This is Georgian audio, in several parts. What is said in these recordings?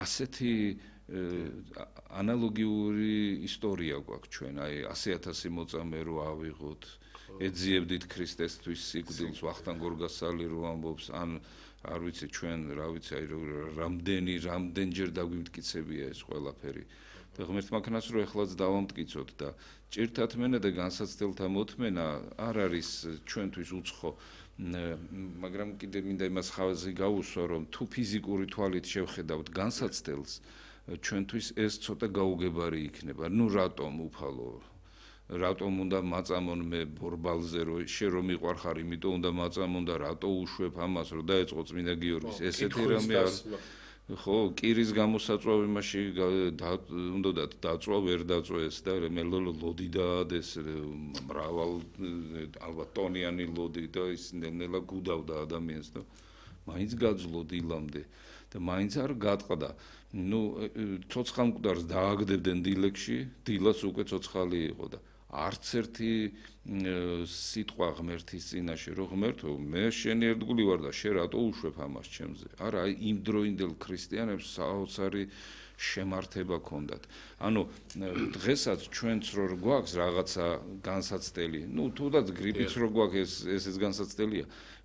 ასეთი ანალოგიური ისტორია გვაქვს ჩვენ, აი 100,000 მოწამე რო ავიღოთ, ეძიებდით ქრისტესთვის სიკვდილს, ვახტანგ გორგასალი რო ამბობს, ან არ ვიცი ჩვენ, რა ვიცი, აი რამდენჯერ დაგვიმტკიცებია ეს ყველაფერი. და ღმერთმა ქნას რომ ეხლაც დავამტკიცოთ და ჭირთათ მენა და განსაცდელთა მოთმენა არ არის ჩვენთვის უცხო, მაგრამ კიდე მინდა იმას ხაზი გაუსვა, რომ თუ ფიზიკური თვალით შევხედავთ განსაცდელს, ჩვენთვის ეს ცოტა გაუგებარი იქნება. ნუ რატომ უფალო? რატომ უნდა მაწამონ მე ბორბალზე რომ შე რომ მიყვარხარ, იმიტომ უნდა მაწამონ და რატო უშვებ ამას რომ დაეწყო წმინდა გიორგის ესეთი რამე არ ხო კირის გამოსაწვავი მასში უნდა დაწვა ვერ დაწვეს და მე ლოდი დაადეს მრავალ ალბათ ტონიანი ლოდი და ის ნელა გუდავდა ადამიანს და მაინც გაძლო დილამდე და მაინც არ გატყდა. ნუ ცოცხალ მკვდარს დააგდებდნენ დილეგში, დილას უკვე ცოცხალი იყო და არც ერთი სიტყვა ღმერთის წინაშე რომ ღმერთო მე შენი ერთგული ვარ და შენ რატო უშვებ ამას ჩემზე. არა, აი იმ დროინდელ ქრისტიანებს საოცარი შემართება ჰქონდათ. ანუ დღესაც ჩვენც რო გვაქვს რაღაცა განსაცდელი, ნუ თუნდაც გრიპიც რო გვაქვს ესეც განსაცდელია.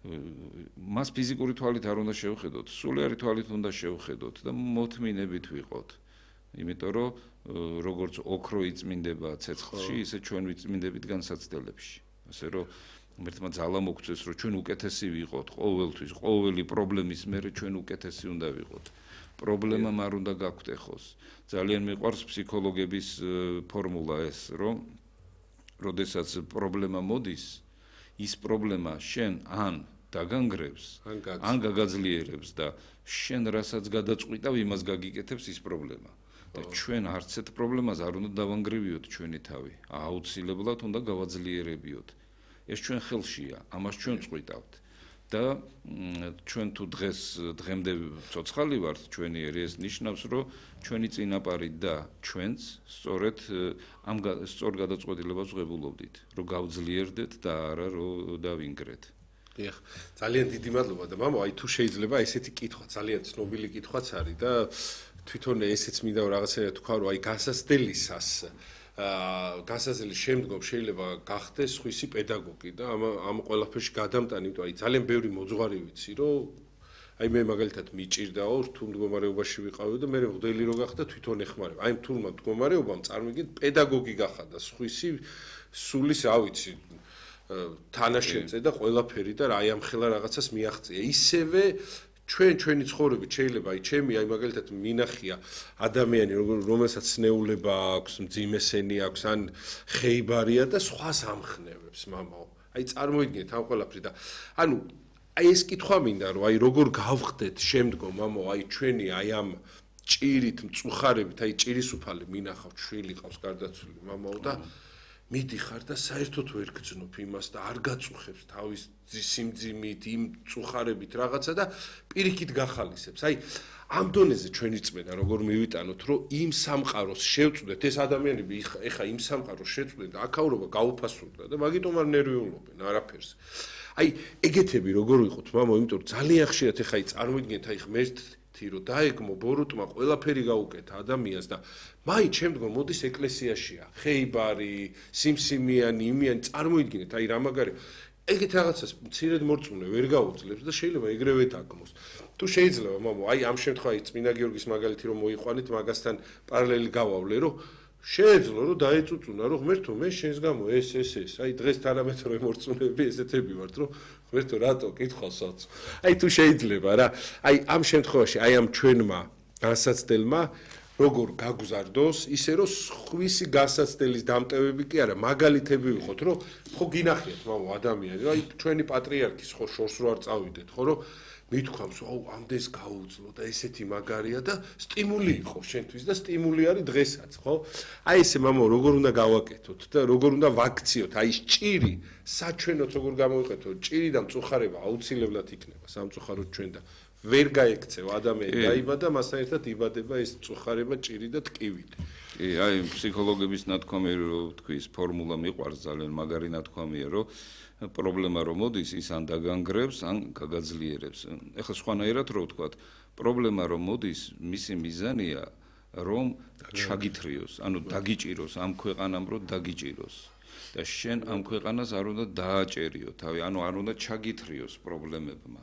მას ფიზიკური თვალით არ უნდა შევხედოთ, სულიერი თვალით უნდა შევხედოთ და მოთმინებით ვიყოთ. იმიტომ რომ როგორც ოქრო იწმინდება ცეცხლში, ისე ჩვენ ვიწმინდებით განსაცდელებში. ასე რომ ღმერთმა ძალა მოგცეს, რომ ჩვენ უკეთესი ვიყოთ ყოველთვის, ყოველი პრობლემის მერე ჩვენ უკეთესი უნდა ვიყოთ. პრობლემა არ უნდა გაგვტეხოს. ძალიან მიყვარს ფსიქოლოგების ფორმულა ეს, რომ როდესაც პრობლემა მოდის, ის პრობლემა შენ ან დაგანგრევს, ან გაგაძლიერებს და შენ რასაც გადაწყვიტავ, იმას გაგიკეთებს ის პრობლემა. და ჩვენ არც ერთ პრობლემას არ უნდა დავანგრევიოთ ჩვენი თავი. აუცილებლად უნდა გავაძლიერებიოთ. ეს ჩვენ ხელშია, ამას ჩვენ წყვიტავთ. და ჩვენ თუ დღემდე ცოცხალი ვართ ჩვენიერი, ეს ნიშნავს, რომ ჩვენი წინაპარი და ჩვენც სწორედ ამ სწორ გადაწყვეტილებას ვღებულობდით, რომ გავძლიერდეთ და არა რომ დავინგრეთ. დიახ, ძალიან დიდი მადლობა და მამო, აი თუ შეიძლება ესეთი კითხვა, ძალიან ცნობილი კითხვაც არის და თვითონ ესეც მინდა რაღაცა თქვა, რომ აი განსაცდელისას განსაცდელის შემდგომ შეიძლება გახდეს სხვისი პედაგოგი და ამ ყველაფერში გადამტანი, იმიტომ აი ძალიან ბევრი მოძღვარი ვიცი, რომ აი მე მაგალითად მიჭირდაო, რთულ მდგომარეობაში ვიყავი და მე მღვდელი რო გახდა თვითონ ეხმარება. აი რთულმა მდგომარეობამ წარმოგიდგენთ პედაგოგი გახადა სხვისი სულის, რა ვიცი, თანაშემწე და ყველაფერი და აი ამ ხელა რაღაცას მიაღწია. ისევე ჩვენი ცხოვრებით შეიძლება აი ჩემი აი მაგალითად მინახია ადამიანი რომელსაც ნეულება აქვს, მძიმესენი აქვს, ან ხეიბარია და სხვას ამხნევებს მამაო. აი წარმოიდგინეთ ამ ყველაფერი და ანუ აი ეს კითხვა მინდა რომ აი როგორ გავხდეთ შემდგომ მამაო აი ჩვენი აი ამ ჭირით მწუხარებით აი ჭირისუფალი მინახავთ შვილი ყავს გარდაცვლილი მამაო და მიდიხარ და საერთოდ ვერ გძნობ იმას და არ გაწუხებს თავის სიმძიმით, იმ წუხარებით რაღაცა და პირიქით გახალისებს. აი ამ დონეზე ჩვენი წმენა როგორ მივიტანოთ, რომ იმ სამყაროს შევწვდეთ, ეს ადამიანები ეხა იმ სამყაროს შეწვდნენ და აქაურობა გაუფასურდა და მაგიტომ არ ნერვიულობენ არაფერს. აი ეგეთები როგორ ვიყოთ, მამო, იმიტომ რომ ძალიან ხშირად ეხა წარმოიდგინეთ აი ღმერთი რომ დაეგმო ბოროტმა ყველაფერი გაუკეთა ადამიანს და მაინც შემდგომ მოდის ეკლესიაშია, ხეიბარი, სიმსიმიანი, იმიანი, წარმოიდგინეთ აი რა მაგარი ეგეთ რაღაცას მცირედ მორწმუნე ვერ გაუძლებს და შეიძლება ეგრევე დაგმოს. თუ შეიძლება მამო, აი ამ შემთხვევაში წმინდა გიორგის მაგალითი რომ მოიყვანით, მაგასთან პარალელი გავავლე, რომ შეეძლო რომ დაეწუწუნა რომ ღმერთო მე შენს გამო ეს აი დღეს თანამედროვე მორწმუნეები ესეთები ვართ რომ ღმერთო რატო კითხავსაც აი თუ შეიძლება რა აი ამ შემთხვევაში აი ამ ჩვენმა განსაცდელმა როგორ გაგზარდოს ისე რომ სხვისი განსაცდელის დამტევები კი არა მაგალითები ვიყოთ რომ ხო გინახიათ მამო ადამიანი აი ჩვენი პატრიარქის ხო შორს რო არ წავიდეთ ხო რომ მithქვამს, აუ, ამდენს გაუძლო და ესეთი მაგარია და სტიმული იყო შენთვის და სტიმული არის დღესაც, ხო? აი ესე მამო, როგორ უნდა გავაკეთოთ და როგორ უნდა ვაქციოთ, აი ეს ჭირი, საჩვენოთ როგორ გამოვიყეთოთ, ჭირი და მწუხარება აუცილებლად იქნება სამწუხაროდ ჩვენ და ვერ გაექცევა ადამიანი დაიბადა, მასთან ერთად იბადება ეს მწუხარება, ჭირი და ტკივილი. კი, აი ფსიქოლოგების ნათქვამი რომ თქვი, ეს ფორმულა მიყვარს ძალიან მაგარი ნათქვამია, რომ პრობლემა რომ მოდის, ის ან დაგანგრევს, ან გაგაძლიერებს. ეხლა სხვანაირად რო ვთქვათ, პრობლემა რომ მოდის, მისი მიზანია რომ ჩაგითრიოს, ანუ დაგიჭიროს ამ ქვეყანამ რომ დაგიჭიროს. და შენ ამ ქვეყანას არ უნდა დააჭერიო თავი, ანუ არ უნდა ჩაგითრიოს პრობლემებმა.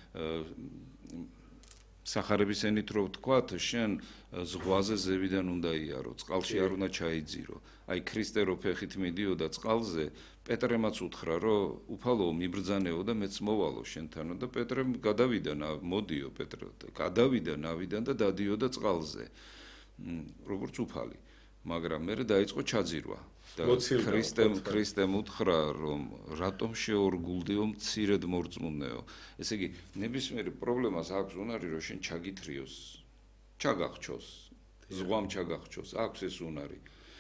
სახარების ენით რო ვთქვათ, შენ ზღვაზე ზევიდან უნდა იარო, წყალში არ უნდა ჩაიძირო. აი ქრისტე რო ფეხით მიდიოდა წყალზე, პეტრემაც უთხრა, რომ უფალო მიბრძანეო და მეც მოვალო შენთანო და პეტრემ გადავიდა, მოდიო პეტრე, გადავიდა ნავიდან და დადიოდა წყალზე. როგორც უფალი, მაგრამ მერე დაიწყო ჩაძირვა. და ქრისტემ უთხრა, რომ რატომ შეორგულდეო მცირედ მორწმუნეო. ესე იგი, ნებისმიერ პრობლემას აქვს უნარი, რომ შენ ჩაგითრიოს, ჩაგახჩოს, ზღვამ ჩაგახჩოს, აქვს ეს უნარი.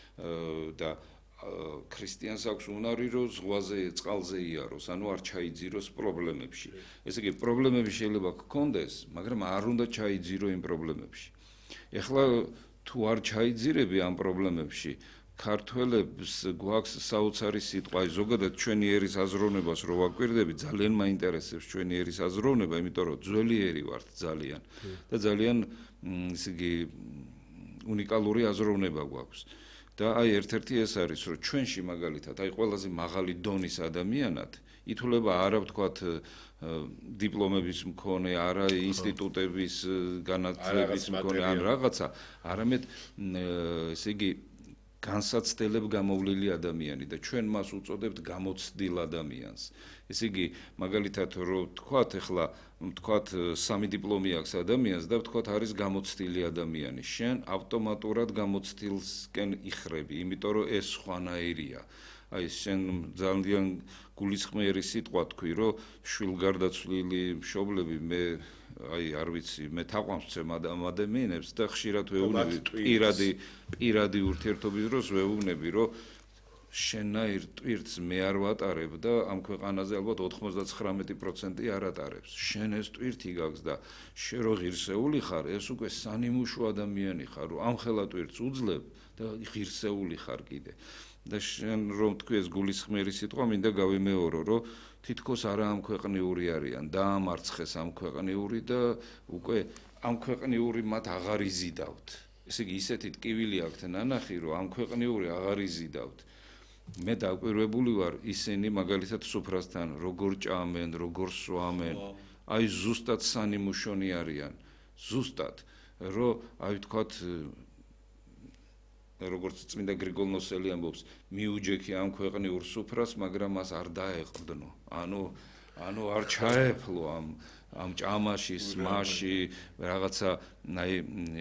და ქრისტიანს აქვს უნარი, რომ ზღვაზე, წყალზე იაროს, ანუ არ ჩაიძიროს პრობლემებში. ესე იგი, პრობლემები შეიძლება გქონდეს, მაგრამ არ უნდა ჩაიძირო იმ პრობლემებში. ეხლა თუ არ ჩაიძირები ამ პრობლემებში, ქართველებს გვაქვს საოცარი სიტყვა, ზოგადად ჩვენი ერის აზროვნებას რო ვაკვირდები, ძალიან მაინტერესებს ჩვენი ერის აზროვნება, იმიტომ რომ ძველი ერი ვართ ძალიან და ძალიან ისე იგი უნიკალური აზროვნება გვაქვს. და აი ერთ-ერთი ეს არის, რომ ჩვენში მაგალითად, აი ყველაზე მაღალი დონის ადამიანად ითვლება არა ვთქვათ დიპლომების მქონე, არა ინსტიტუტების განათლების მქონე ან რაღაცა, არამედ ესე იგი განსაცდელებ გამოვლილი ადამიანი და ჩვენ მას უწოდებთ გამოცდილ ადამიანს. ესე იგი, მაგალითად რო ვთქვათ, ეხლა ვთქვათ სამი დიპლომი აქვს ადამიანს და ვთქვათ არის გამოცდილი ადამიანი. შენ ავტომატურად გამოცდილსკენ იხრები, იმიტომ რომ ეს სხვანაირია. აი შენ ძალიან გულისხმიერი სიტყვა თქვი, რომ შვილგარდაცვლილი მშობლები მე აი არ ვიცი, მე თაყვანს ვცემ ადამიანებს და ხშირად ვეუბნები პირადი ურთიერთობის დროს ვეუბნები, რომ შენაირ ტვირთს მე არ ვატარებ და ამ ქვეყანაზე ალბათ 99% არ ატარებს. შენ ეს ტვირთი გაქვს და შენ რო ღირსეული ხარ, ეს უკვე სანიმუშო ადამიანი ხარ, რომ ამ ხელა ტვირთს უძლებ და ღირსეული ხარ კიდე. და შენ რომ თქვი ეს გულისხმიერი სიტყვა, მინდა გავიმეორო, რომ თითქოს არა ამ ქვეყნიური არიან, დაამარცხეს ამ ქვეყნიური და უკვე ამ ქვეყნიური მათ აღარ იზიდავთ. ესე იგი, ისეთი ტკივილი აქვთ ნანახი, რომ ამ ქვეყნიური აღარ იზიდავთ. მე დაკვირვებული ვარ ისინი მაგალითად სუფრასთან როგორ ჭამენ, როგორ სვამენ, აი ზუსტად სანიმუშონი არიან. ზუსტად, რომ აი ვთქვათ როგორც წმინდა გრიგოლ ნოსელი ამბობს, მიუჯექი ამ ქვეყნიურ სუფრას, მაგრამ მას არ დაეყრდნო. ანუ არ ჩაეფლო ამ ჭამაში, სმაში, რაღაცა აი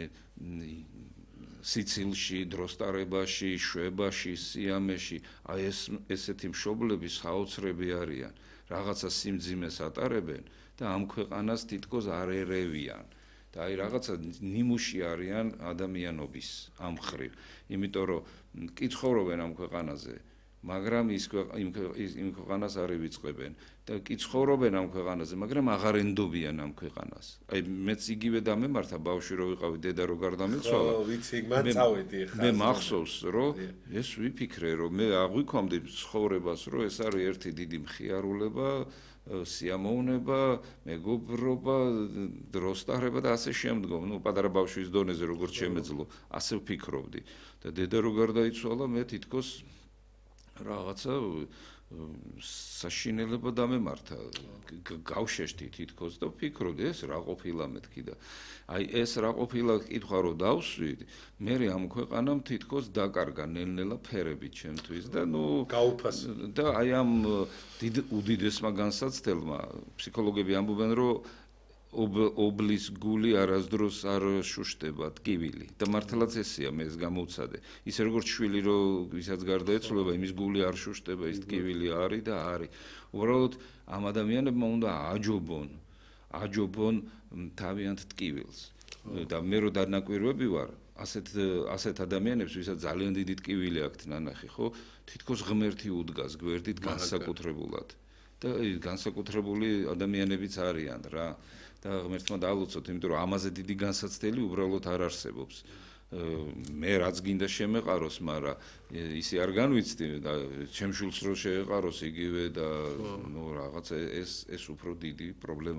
სიცილში, დროსტარებაში, შვებაში, სიამეში, აი ესეთი მშობლები საოცრები არიან. რაღაცა სიმძიმეს ატარებენ და ამ ქვეყანას თითქოს არ ერევიან. და აი რაღაცა ნიმუში არიან ადამიანობის ამ ხრივ. იმიტომ რომ კი ცხოვრობენ ამ ქვეყანაზე, მაგრამ იმ ქვეყანას არ ივიწყებენ და კი ცხოვრობენ ამ ქვეყანაზე, მაგრამ აღარ ენდობიან ამ ქვეყანას. აი მეც იგივე დამემართა ბავშვი რო ვიყავი, დედა რო გარდამეცვალა. ვიცი, მან წავედი ხა. მე მახსოვს, რომ ეს ვიფიქრე, რომ მე აღვიქვამდი ცხოვრებას, რომ ეს არის ერთი დიდი მხიარულება, სიამოვნება, მეგობრობა, დროსტარება და ასე შემდგომ. ნუ პატარა ბავშვის დონეზე როგორც შემეძლო, ასე ვფიქრობდი. და დედა რო გარდაიცვალა, მე თითქოს რაღაცა საშინელება დამემართა. გავშეშდი თითქოს და ვფიქრობდი, ეს რა ყოფილა მეთქი და აი ეს რა ყოფილა კითხვა რო დავსვი, მე ამ ქვეყანამ თითქოს დაკარგა ნელ-ნელა ფერები ჩემთვის და ნუ გაუფასა. და აი ამ უდიდესმა განსაცდელმა ფსიქოლოგები ამბობენ, რომ ობლის გული არასდროს არ შუშტება ტკივილი და მართლაც ესეა, მე ეს გამოვცადე. ისე როგორც შვილი რო ვისაც გარდაეცვალა, იმის გული არ შუშტება, ის ტკივილი არის და არის. უბრალოდ ამ ადამიანებმა უნდა აჯობონ თავიანთ ტკივილს. და მე რო დანაკვირვები ვარ, ასეთ ადამიანებს, ვისაც ძალიან დიდი ტკივილი აქვთ ნანახი, ხო, თითქოს ღმერთი უდგას გვერდით განსაკუთრებულად. და განსაკუთრებული ადამიანებიც არიან რა. და ღმერთმა დაალოცოთ, იმიტომ რომ ამაზე დიდი განსაცდელი უბრალოდ არ არსებობს. მე რაც გინდა შემეყაროს, მაგრამ ისე არ განვიცდი და ჩემ შვილს რო შეეყაროს იგივე და ნუ რაღაცა ეს უფრო დიდი პრობლემაა.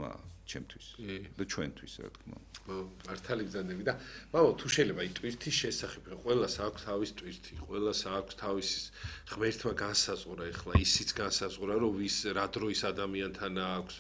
ჩემთვის და ჩვენთვის, რა თქმა უნდა. მართალი ბრძანები და მამო თუ შეიძლება ტვირთის შესახებ ყველას აქვს თავის ტვირთი, ყველას აქვს თავისი ღმერთმა განსაზღვრა, ეხლა ისიც განსაზღვრა, რომ ვის რა დროის ადამიანთან აქვს,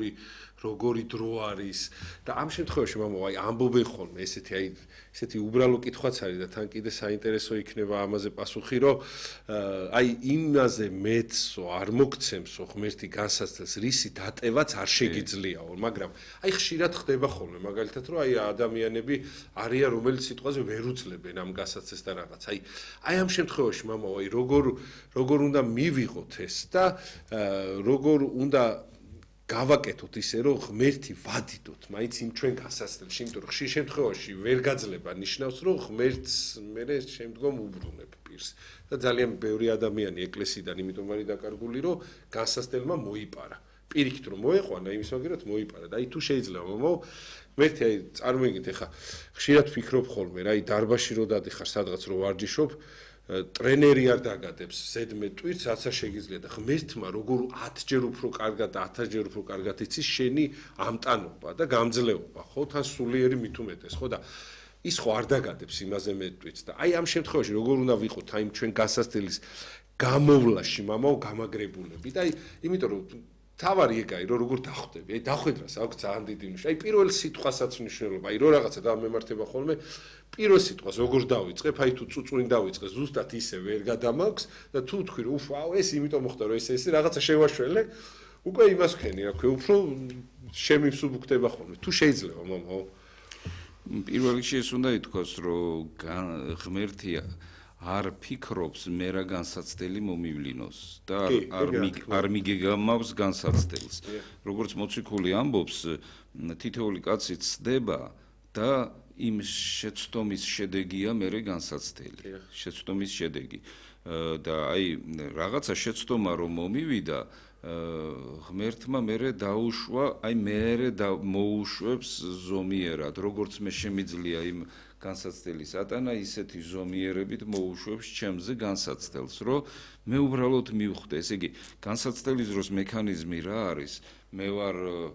როგორი დრო არის და ამ შემთხვევაში მამო აი ამბობენ ხოლმე ესეთი უბრალო კითხვაც არის და თან კიდე საინტერესო იქნება ამაზე პასუხი, რომ აი იმაზე მეცო არ მოგცემსო ღმერთი განსაზღვრას, რისი დატევაც არ შეგიძლიაო, მაგრამ აი ხშირად ხდება ხოლმე მაგალითად რომ აი ადამიანები არიან რომელიც სიტყვაზე ვერ უძლებენ ამ გასაცეს და რაღაც. აი ამ შემთხვევაში მამო აი როგორ უნდა მივიღოთ ეს და როგორ უნდა გავაკეთოთ ისე რომ ღმერთი ვადიდოთ მაინც იმ ჩვენ გასაცდელში, იმიტომ რომ ხშირ შემთხვევაში ვერ გაძლება ნიშნავს რომ ღმერთს მე შემდგომ უბრუნებ პირს და ძალიან ბევრი ადამიანი ეკლესიიდან იმიტომ არის დაკარგული რომ გასაცდელმა მოიპარა. პირიქით რომ მოეყვანა იმის ვაგერად მოიპარა და აი თუ შეიძლება მამო ღმერთი აი წარმოიდგინეთ ახლა ხშირად ფიქრობ ხოლმე რა აი დარბაში რო დადიხარ სადღაც რო ვარჯიშობ ტრენერი არ დაგადებს ზედმე ტვირთს რაცა შეგიძლია და ღმერთმა როგორ 10-ჯერ უფრო კარგად და 1000-ჯერ უფრო კარგად იცის შენი ამტანობა და გამძლეობა ხო თან სულიერი მით უმეტეს ხო და ის ხო არ დაგადებს იმაზე მე ტვირთს და აი ამ შემთხვევაში როგორ უნდა ვიყოთ აი ჩვენ გასაცდელის გამოვლაში მამაო გამაგრებულები და აი იმიტომ რომ თავარი ეგაა რომ როგორ დახვდები აი დახვედრას აქვს ძალიან დიდი ნიშანი აი პირველ სიტყვასაც მნიშვნელობა აი რო რაღაცა დამემართება ხოლმე პირველ სიტყვას როგორ დავიწყებ აი თუ წუწუნი დავიწყე ზუსტად ისე ვერ გადამაქვს და თუ თქვი რომ უφაო ეს იმიტომ მოხდა რომ ეს რაღაცა შევაშველე უკვე იმას ხენი რა ქვია უფრო შემიფსუბუქდება ხოლმე თუ შეიძლება მამაო პირველ რიგში ეს უნდა ითქვას რომ ღმერთია არ ფიქრობს მე რა განსაცდელი მომივლინოს და არ მიგეგამავს განსაცდელს. როგორც მოციქული ამბობს, თითოეული კაცი ცდება და იმ შეცდომის შედეგია მერე განსაცდელი. შეცდომის შედეგი. და აი რაღაცა შეცდომა რომ მომივიდა ღმერთმა მერე დაუშვა, აი მერე მოუშვებს ზომიერად, როგორც მე შემიძლია იმ განსაცდელის ატანა, ისეთი ზომიერებით მოუშვებს ჩემზე განსაცდელს, რომ მე უბრალოდ მივხვდე, ესე იგი, განსაცდელის დროს მექანიზმი რა არის? მე ვარ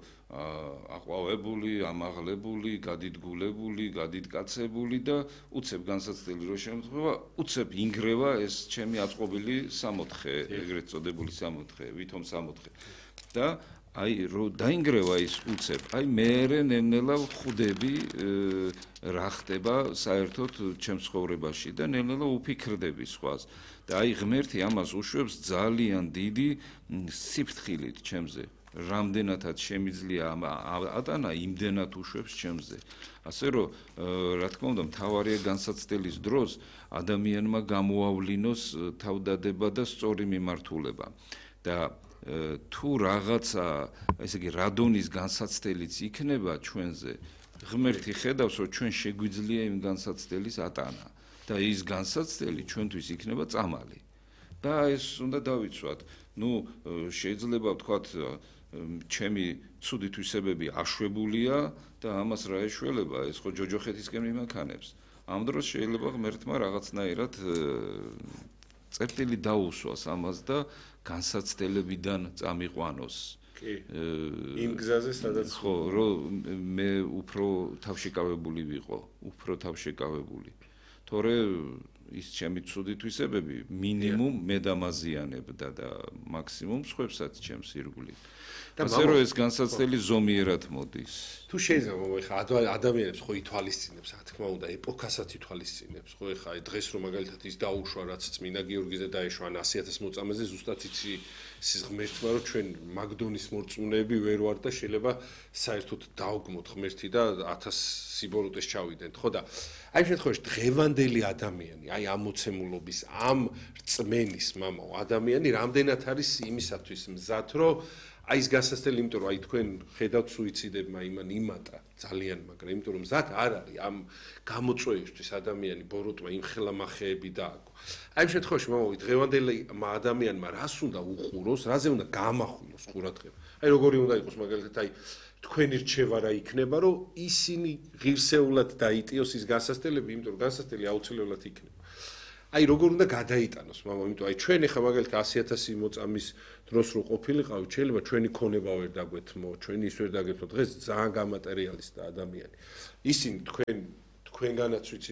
აყვავებული, ამაღლებული, გადიდგულებული, გადიდკაცებული და უცებ განსაცდელი რო შემთხვევა, უცებ ინგრევა ეს ჩემი აწყობილი სამოთხე, ეგრეთ წოდებული სამოთხე, ვითომ სამოთხე. და აი რო დაინგრევა ის უცებ, აი მე ნელ-ნელა ხვდები რა ხდება საერთოდ ჩემს ცხოვრებაში და ნელ-ნელა უფიქრდები სხვას. და აი ღმერთი ამას უშვებს ძალიან დიდი სიფრთხილით ჩემზე. რამდენადაც შემიძლია ატანა, იმდენად უშვებს ჩემზე. ასე რომ, რა თქმა უნდა, მთავარია განსაცდელის დროს ადამიანმა გამოავლინოს თავდადება და სწორი მიმართულება. და თუ რაღაცა, ესე იგი, რადონის განსაცდელიც იქნება ჩვენზე, ღმერთი ხედავს, რომ ჩვენ შეგვიძლია იმ განსაცდელის ატანა და ის განსაცდელი ჩვენთვის იქნება წამალი. და ეს უნდა დავიცვათ. ნუ შეიძლება ვთქვათ ჩემი ცუდი თვისებები აშვებულია და ამას რა ეშველება ეს ხო ჯოჯოხეთისკენ მიმაქანებს. ამ დროს შეიძლება ღმერთმა რაღაცნაირად წერტილი დაუსვას ამას და განსაცდელებიდან წამიყვანოს. კი. იმ გზაზე სადაც ხო, რომ მე უფრო თავშეკავებული ვიყო, უფრო თავშეკავებული. თორე ის ჩემი ცუდი თვისებები მინიმუმ მე დამაზიანებდა და მაქსიმუმ სხვებსაც ჩემს ირგვლივ. ასე რომ ეს განსაცდელი ზომიერად მოდის. თუ შეიძლება ხა ადამიანებს ხო ითვალისწინებს, რა თქმა უნდა, ეპოქასაც ითვალისწინებს, ხო ხა დღეს რომ მაგალითად ის დაუშვა, რაც წმინდა გიორგიზე დაეშვა 100,000 მოწამეზე, ზუსტად იცი ის ღმერთმა რომ ჩვენ მაგდონის მორწმუნეები ვერ ვარ და შეიძლება საერთოდ დაუგმოთ ღმერთი და 1000 სიბოლოტეს ჩავიდენთ, ხო და აი ამ შემთხვევაში დღევანდელი ადამიანი, აი ამ მოცემულობის, ამ რწმენის მამაო ადამიანი რამდენად არის იმისათვის მზად, რომ აი ეს გასაცდელი, იმიტომ რომ აი თქვენ ხედავთ სუიციდებმა იმან იმატა ძალიან, მაგრამ იმიტომ რომ მზად არ არის ამ გამოწვევისთვის ადამიანი ბოროტმა იმ ხელამახეები დააგო. აი ამ შემთხვევაში მამაო დღევანდელი ადამიანმა რას უნდა უყუროს, რაზე უნდა გამახვილოს ყურადღება. აი როგორი უნდა იყოს მაგალითად აი თქვენი რჩევა რა იქნება, რომ ისინი ღირსეულად დაიტიოს ის გასაცდელები, იმიტომ რომ გასაცდელი აუცილებლად იქნება. აი როგორ უნდა გადაიტანოს მამა, იმიტომ აი ჩვენ ეხა მაგალითად 100,000 მოწამის დროს რო ყოფილიყავით, შეიძლება ჩვენი ქონება ვერ დაგვეთმო, ჩვენი ის ვერ დაგეთმო. დღეს ძალიან გამატერიალისტა ადამიანი. ისინი თქვენგანაც ვიცი